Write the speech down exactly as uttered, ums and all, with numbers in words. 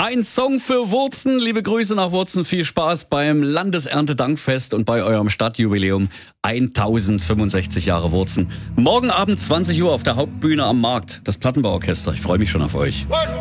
Ein Song für Wurzen. Liebe Grüße nach Wurzen. Viel Spaß beim Landeserntedankfest und bei eurem Stadtjubiläum tausendfünfundsechzig Jahre Wurzen. Morgen Abend zwanzig Uhr auf der Hauptbühne am Markt. Das Plattenbauorchester. Ich freue mich schon auf euch.